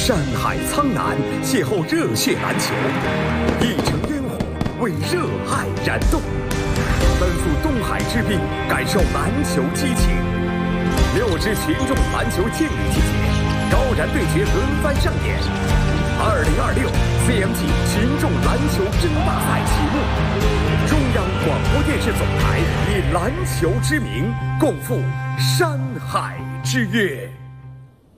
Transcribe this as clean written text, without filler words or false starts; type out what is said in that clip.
山海苍南，邂逅热血篮球，一城烟火为热爱燃动，奔赴东海之滨，感受篮球激情。6支群众篮球健力季节，高燃对决轮番上演。2026 CMG 群众篮球争霸赛启幕，中央广播电视总台以篮球之名，共赴山海之约。